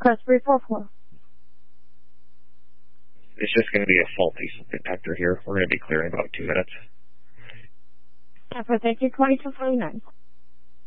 Press 344. It's just going to be a faulty detector here. We're going to be clear in about 2 minutes. Alpha, thank you, 2249.